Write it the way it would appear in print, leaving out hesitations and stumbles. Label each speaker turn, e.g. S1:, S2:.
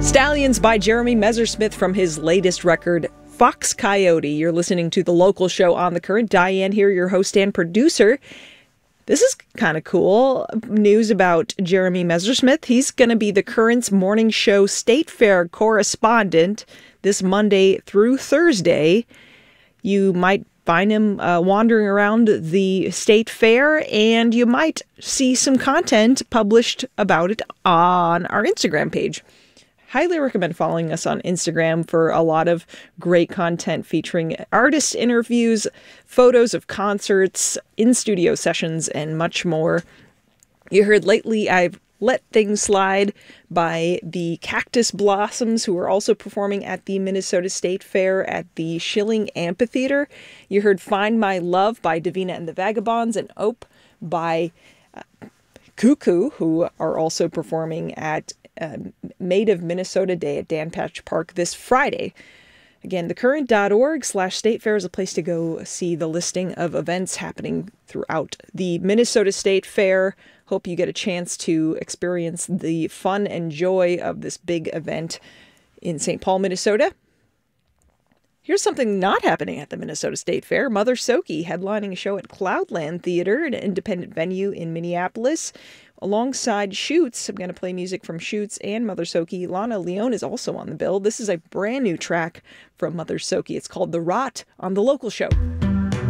S1: Stallions by Jeremy Messersmith from his latest record, Fox Coyote. You're listening to The Local Show on The Current. Diane here, your host and producer. This is kind of cool news about Jeremy Messersmith. He's going to be the Current's morning show State Fair correspondent this Monday through Thursday. You might find him wandering around the state fair, and you might see some content published about it on our Instagram page. Highly recommend following us on Instagram for a lot of great content featuring artist interviews, photos of concerts, in-studio sessions, and much more. You heard Lately I've Let Things Slide by the Cactus Blossoms, who are also performing at the Minnesota State Fair at the Schilling Amphitheater. You heard Find My Love by Davina and the Vagabonds and Ope by Cuckoo, who are also performing at Made of Minnesota Day at Dan Patch Park this Friday. Again, thecurrent.org/state fair is a place to go see the listing of events happening throughout the Minnesota State Fair. Hope you get a chance to experience the fun and joy of this big event in St. Paul, Minnesota. Here's something not happening at the Minnesota State Fair. Mother Soki headlining a show at Cloudland Theater, an independent venue in Minneapolis. Alongside Shoots, I'm going to play music from Shoots and Mother Soki. Lana Leone is also on the bill. This is a brand new track from Mother Soki. It's called The Rot on The Local Show.